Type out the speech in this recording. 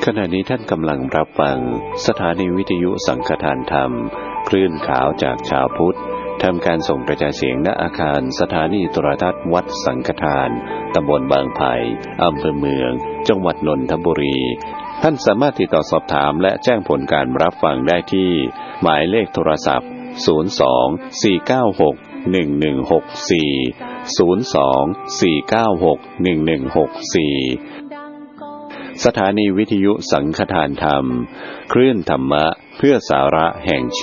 ขณะนี้ท่านกำลังรับฟังสถานีวิทยุสังฆทานธรรมคลื่นขาวจากชาวพุทธทำการส่งกระจายเสียงณอาคารสถานีโทรทัศน์วัดสังฆทานตำบลบางไผ่อำเภอเมืองจังหวัดนนทบุรีท่านสามารถติดต่อสอบถามและแจ้งผลการรับฟังได้ที่หมายเลขโทรศัพท์02-496-1164 สถานีวิทยุสังฆทานธรรมคลื่นธรรมะเพื่อสาระแห่งชี